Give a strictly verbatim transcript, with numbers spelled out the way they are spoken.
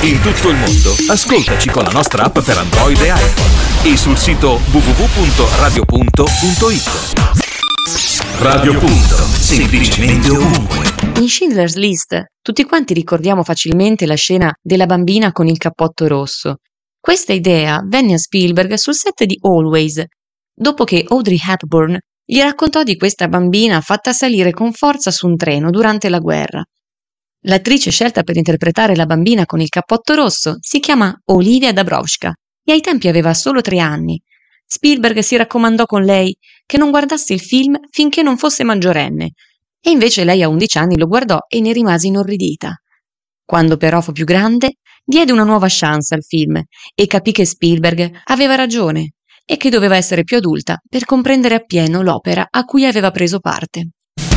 In tutto il mondo, ascoltaci con la nostra app per Android e iPhone e sul sito w w w punto radio punto punto i t. Radio Punto, semplicemente ovunque. In Schindler's List, tutti quanti ricordiamo facilmente la scena della bambina con il cappotto rosso. Questa idea venne a Spielberg sul set di Always, dopo che Audrey Hepburn gli raccontò di questa bambina fatta salire con forza su un treno durante la guerra. L'attrice scelta per interpretare la bambina con il cappotto rosso si chiama Olivia Dabrowska e ai tempi aveva solo tre anni. Spielberg si raccomandò con lei che non guardasse il film finché non fosse maggiorenne, e invece lei a undici anni lo guardò e ne rimase inorridita. Quando però fu più grande, diede una nuova chance al film e capì che Spielberg aveva ragione e che doveva essere più adulta per comprendere appieno l'opera a cui aveva preso parte.